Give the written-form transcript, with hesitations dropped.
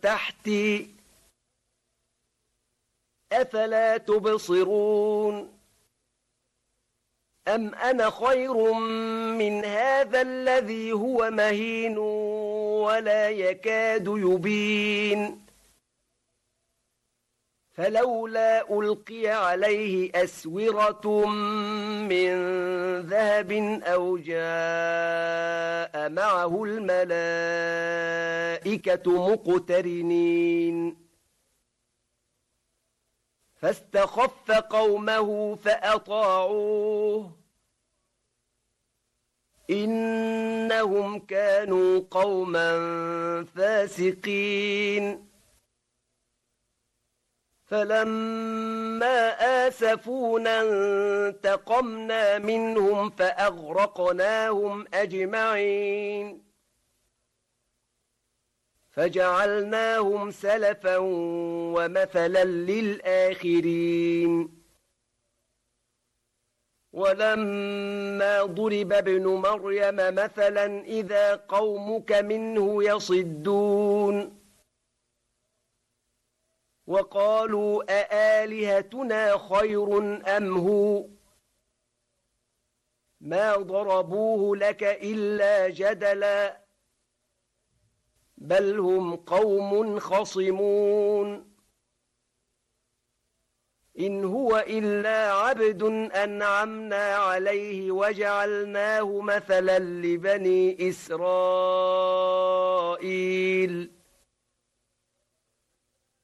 تحتي أفلا تبصرون أم أنا خير من هذا الذي هو مهين ولا يكاد يبين فلولا ألقي عليه أسورة من ذهب أو جاء معه الملائكة مقترنين فاستخف قومه فأطاعوه إنهم كانوا قوما فاسقين فلما آسفونا انتقمنا منهم فأغرقناهم أجمعين فجعلناهم سلفا ومثلا للآخرين ولما ضرب ابن مريم مثلا إذا قومك منه يصدون وقالوا أآلهتنا خير أم هو ما ضربوه لك إلا جدلا بل هم قوم خصمون إن هو إلا عبد أنعمنا عليه وجعلناه مثلا لبني إسرائيل